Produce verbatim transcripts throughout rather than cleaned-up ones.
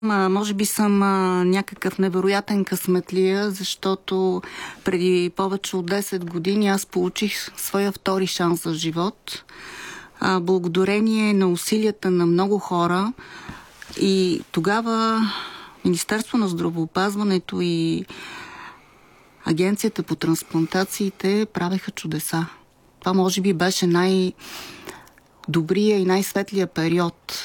А, може би съм а, някакъв невероятен късметлия, защото преди повече от десет години аз получих своя втори шанс за живот. А, благодарение на усилията на много хора, и тогава Министерство на здравеопазването и Агенцията по трансплантациите правеха чудеса. Това може би беше най-добрия и най-светлия период,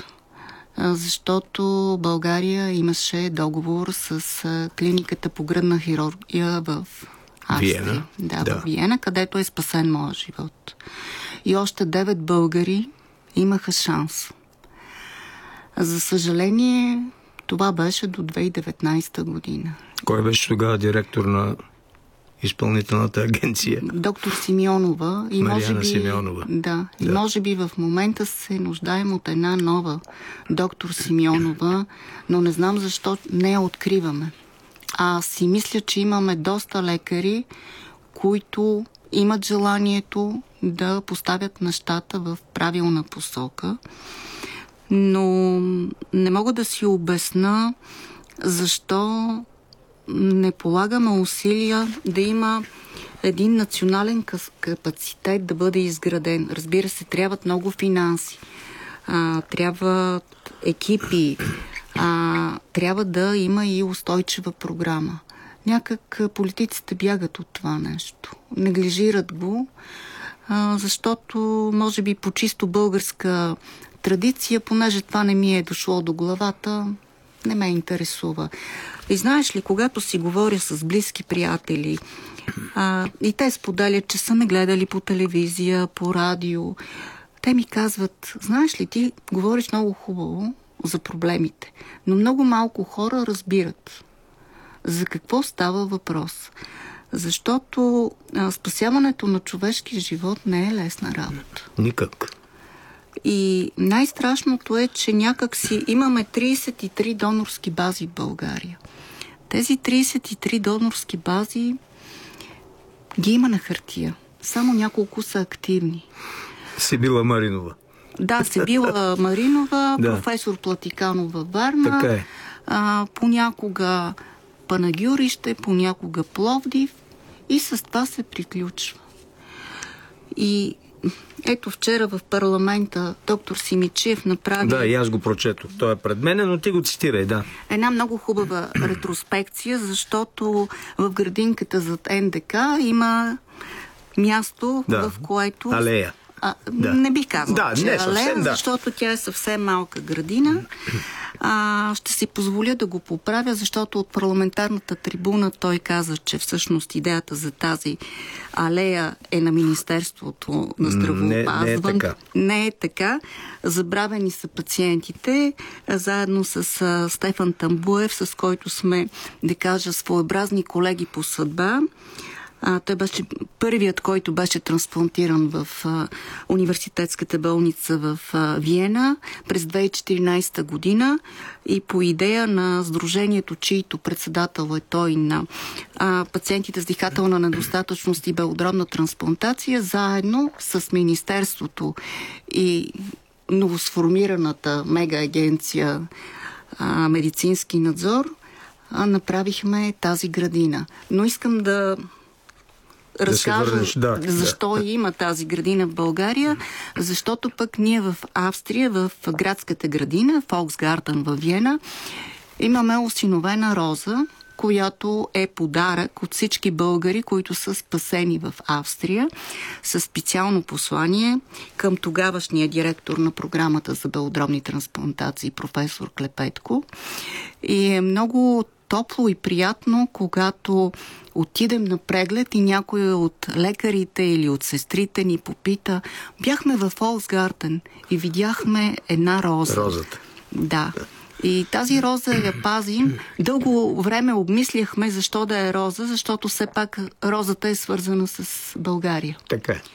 защото България имаше договор с клиниката по гръдна хирургия в Австрия. Виена. Да, да, в Виена, където е спасен моят живот. И още девет българи имаха шанс. За съжаление, това беше до две хиляди и деветнадесета година. Кой беше тогава директор на изпълнителната агенция? Доктор Симеонова. И Мариана може би, Симеонова. Да, и да. може би в момента се нуждаем от една нова доктор Симеонова, но не знам защо не я откриваме. Аз си мисля, че имаме доста лекари, които имат желанието да поставят нещата в правилна посока, но не мога да си обясна защо не полагаме усилия да има един национален капацитет да бъде изграден. Разбира се, трябват много финанси, а, трябват екипи, а, трябва да има и устойчива програма. Някак политиците бягат от това нещо. Неглижират го, а, защото може би по чисто българска традиция, понеже това не ми е дошло до главата, не ме интересува. И знаеш ли, когато си говоря с близки приятели, а, и те споделят, че са ме гледали по телевизия, по радио, те ми казват, знаеш ли, ти говориш много хубаво за проблемите, но много малко хора разбират за какво става въпрос. Защото а, спасяването на човешки живот не е лесна работа. Никак. И най-страшното е, че някак си имаме тридесет и три донорски бази в България. Тези тридесет и три донорски бази ги има на хартия. Само няколко са активни. Сибила Маринова. Да, Сибила Маринова, да. професор Платиканова Варна, така е. а, понякога Панагюрище, понякога Пловдив, и с това се приключва. И ето вчера в парламента доктор Симичиев направи... Да, и аз го прочетох. Той е пред мене, но ти го цитирай, да. Една много хубава ретроспекция, защото в градинката зад Н Д К има място, да. в което... Алея. А, да. Не би казала, да, че не, е алея, съвсем, да. защото тя е съвсем малка градина. А, ще си позволя да го поправя, защото от парламентарната трибуна той каза, че всъщност идеята за тази алея е на Министерството на здравеопазване. Не, не е така. Не е така. Забравени са пациентите, заедно с а, Стефан Тамбуев, с който сме, да кажа, своеобразни колеги по съдба. А, той беше първият, който беше трансплантиран в а, университетската болница в а, Виена през две хиляди и четиринадесета година, и по идея на сдружението, чието председател е той, на а, пациентите с дихателна недостатъчност и белодробна трансплантация, заедно с Министерството и новосформираната мега агенция а, медицински надзор, а, направихме тази градина. Но искам да разкажа да, защо да. има тази градина в България, защото пък ние в Австрия, в градската градина, Фолксгартен във Виена, имаме осиновена роза, която е подарък от всички българи, които са спасени в Австрия, със специално послание към тогавашния директор на програмата за белодробни трансплантации, професор Клепетко. И е много топло и приятно, когато отидем на преглед и някой от лекарите или от сестрите ни попита: бяхме в Фолксгартен и видяхме една роза. Розата. Да. И тази роза я пазим. Дълго време обмисляхме защо да е роза, защото все пак розата е свързана с България. Така е.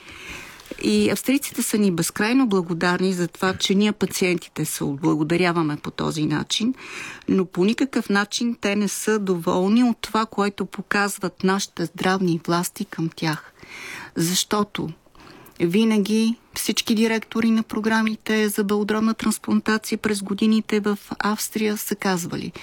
И австрийците са ни безкрайно благодарни за това, че ние пациентите се отблагодаряваме по този начин, но по никакъв начин те не са доволни от това, което показват нашите здравни власти към тях. Защото Винаги всички директори на програмите за белодробна трансплантация през годините в Австрия са казвали: